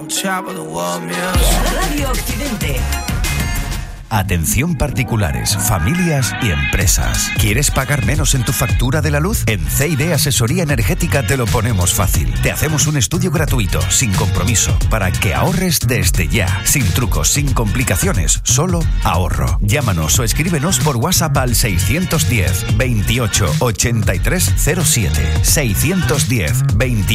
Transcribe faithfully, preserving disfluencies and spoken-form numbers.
on top of the world, music. Radio Occidente. Atención particulares, familias y empresas. ¿Quieres pagar menos en tu factura de la luz? En C y D Asesoría Energética te lo ponemos fácil. Te hacemos un estudio gratuito, sin compromiso, para que ahorres desde ya. Sin trucos, sin complicaciones, solo ahorro. Llámanos o escríbenos por WhatsApp al seiscientos diez, veintiocho, ochenta y tres cero siete. seiscientos diez, veintiocho.